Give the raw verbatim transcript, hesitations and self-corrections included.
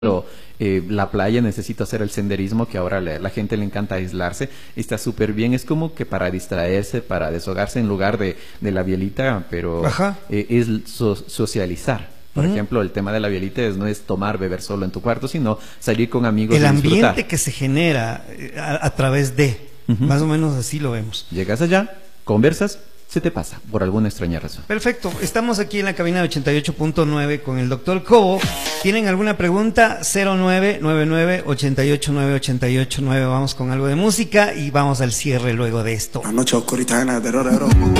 Pero eh, la playa necesita hacer el senderismo, que ahora la, la gente le encanta aislarse, está súper bien, es como que para distraerse, para deshogarse en lugar de, de la bielita, pero eh, es so, socializar. Por uh-huh. ejemplo, el tema de la bielita es, no es tomar, beber solo en tu cuarto, sino salir con amigos el y disfrutar. El ambiente que se genera a, a través de, uh-huh. más o menos así lo vemos. Llegas allá, conversas, se te pasa, por alguna extraña razón. Perfecto, estamos aquí en la cabina de ochenta y ocho punto nueve con el doctor Cobo. ¿Tienen alguna pregunta? cero nueve nueve nueve, ocho ocho nueve, ocho ocho nueve. Vamos con algo de música y vamos al cierre luego de esto. La noche oscurita, terror,